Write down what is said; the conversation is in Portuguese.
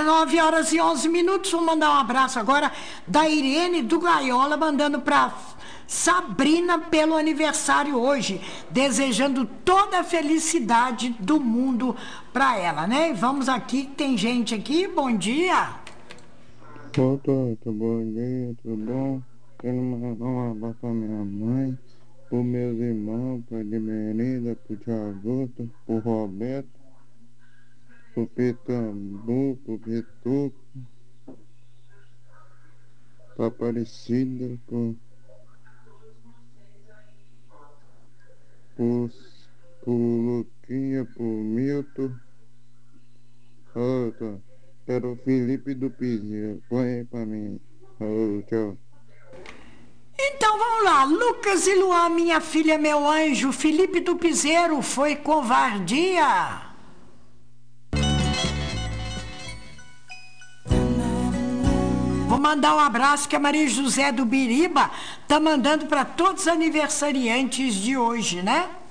9h11. Vou mandar um abraço agora da Irene do Gaiola, mandando para Sabrina pelo aniversário hoje, desejando toda a felicidade do mundo para ela, né? E vamos aqui, tem gente aqui, bom dia. Boa tarde, bom dia, tudo bom? Quero mandar um abraço pra minha mãe, pros meus irmãos, pra Edmerida, pro Tio Augusto, pro Roberto, pro Pitambu, pro Pituco, pra Aparecida, pro, pro Luquinha, pro Milton, quero o Felipe do Piseiro, põe aí pra mim, tchau. Então vamos lá, Lucas e Luan, minha filha, meu anjo, Felipe do Piseiro, foi covardia. Vou mandar um abraço que a Maria José do Biriba tá mandando para todos os aniversariantes de hoje, né?